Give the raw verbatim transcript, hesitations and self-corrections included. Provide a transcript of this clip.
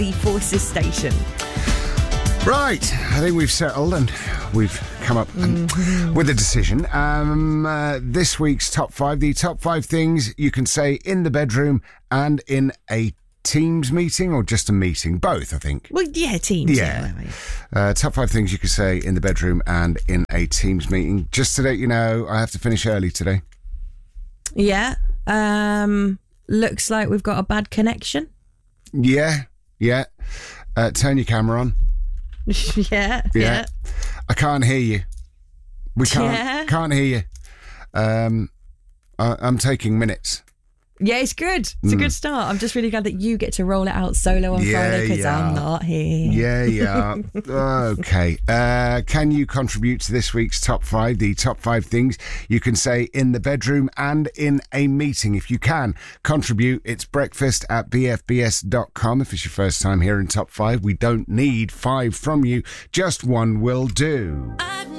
The Forces Station. Right, I think we've settled and we've come up mm-hmm. with a decision. Um, uh, this week's top five, the top five things you can say in the bedroom and in a Teams meeting, or just a meeting? Both, I think. Well, yeah, Teams. Yeah. yeah. Uh, top five things you can say in the bedroom and in a Teams meeting. Just to let you know, I have to finish early today. Yeah. Um, looks like we've got a bad connection. Yeah, yeah. Uh, turn your camera on. yeah, yeah, yeah. I can't hear you. We can't yeah. can't hear you. Um, I, I'm taking minutes. Yeah, it's good. It's mm. a good start. I'm just really glad that you get to roll it out solo on yeah, Friday because yeah. I'm not here. Yeah, yeah. Okay. Uh, can you contribute to this week's top five? The top five things you can say in the bedroom and in a meeting. If you can contribute, it's breakfast at b f b s dot com. If it's your first time here in top five, we don't need five from you. Just one will do. I